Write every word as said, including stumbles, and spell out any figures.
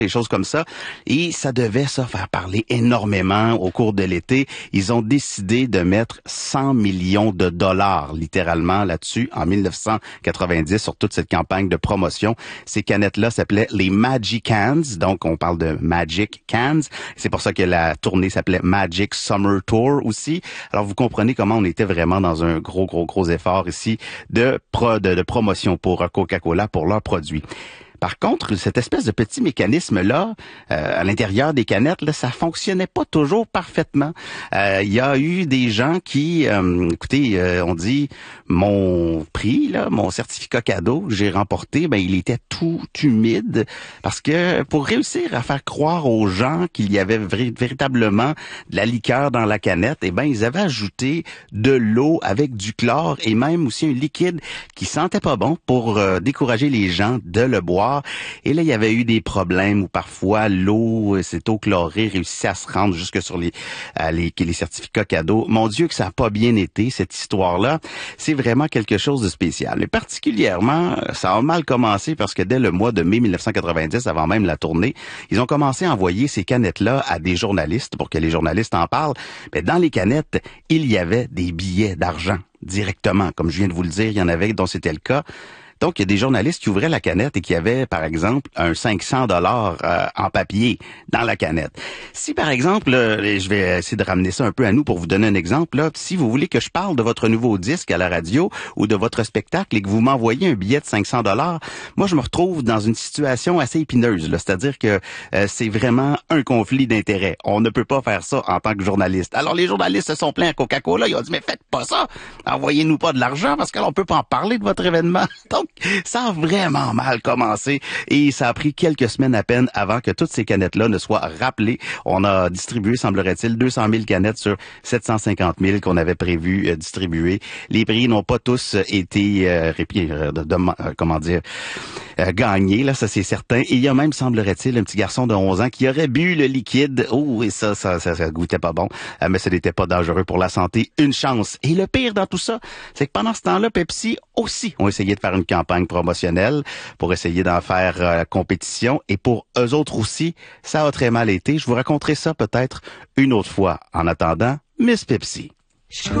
des choses comme ça. Et ça devait, ça, faire parler énormément au cours de l'été. Ils ont décidé de mettre cent millions de dollars, littéralement, là-dessus, en mille neuf cent quatre-vingt-dix, sur toute cette campagne de promotion. Ces canettes-là s'appelaient les Magic Cans. Donc, on parle de Magic Cans. C'est pour ça que la tournée s'appelait Magic Summer Tour aussi. Alors, vous comprenez comment on était vraiment dans un gros, gros, gros effort ici de, pro, de, de promotion pour Coca-Cola, pour leurs produits. Par contre, cette espèce de petit mécanisme-là, euh, à l'intérieur des canettes, là, ça fonctionnait pas toujours parfaitement. Euh, il y a eu des gens qui, euh, écoutez, euh, on dit, mon prix, là, mon certificat cadeau que j'ai remporté, ben il était tout humide parce que pour réussir à faire croire aux gens qu'il y avait vri- véritablement de la liqueur dans la canette, eh ben ils avaient ajouté de l'eau avec du chlore et même aussi un liquide qui sentait pas bon pour euh, décourager les gens de le boire. Et là, il y avait eu des problèmes où parfois l'eau, cette eau chlorée réussissait à se rendre jusque sur les, euh, les, les certificats cadeaux. Mon Dieu, que ça n'a pas bien été, cette histoire-là. C'est vraiment quelque chose de spécial. Mais particulièrement, ça a mal commencé parce que dès le mois de mai mille neuf cent quatre-vingt-dix, avant même la tournée, ils ont commencé à envoyer ces canettes-là à des journalistes pour que les journalistes en parlent. Mais dans les canettes, il y avait des billets d'argent directement. Comme je viens de vous le dire, il y en avait dont c'était le cas. Donc, il y a des journalistes qui ouvraient la canette et qui avaient, par exemple, un cinq cents dollars euh, en papier dans la canette. Si, par exemple, euh, je vais essayer de ramener ça un peu à nous pour vous donner un exemple, là, si vous voulez que je parle de votre nouveau disque à la radio ou de votre spectacle et que vous m'envoyez un billet de cinq cents dollars, moi, je me retrouve dans une situation assez épineuse. Là, c'est-à-dire que euh, c'est vraiment un conflit d'intérêts. On ne peut pas faire ça en tant que journaliste. Alors, les journalistes se sont plaints à Coca-Cola. Ils ont dit, mais faites pas ça. Envoyez-nous pas de l'argent parce qu'on peut pas en parler de votre événement. Donc, ça a vraiment mal commencé et ça a pris quelques semaines à peine avant que toutes ces canettes-là ne soient rappelées. On a distribué, semblerait-il, deux cent mille canettes sur sept cent cinquante mille qu'on avait prévu euh, distribuer. Les prix n'ont pas tous été, euh, répit, euh, de, de, euh, comment dire, euh, gagnés, là, ça c'est certain. Et il y a même, semblerait-il, un petit garçon de onze ans qui aurait bu le liquide. Oh, et ça, ça, ça, ça goûtait pas bon, euh, mais ce n'était pas dangereux pour la santé. Une chance. Et le pire dans tout ça, c'est que pendant ce temps-là, Pepsi aussi ont essayé de faire une campagne promotionnelle pour essayer d'en faire euh, compétition. Et pour eux autres aussi, ça a très mal été. Je vous raconterai ça peut-être une autre fois. En attendant, Miss Pepsi.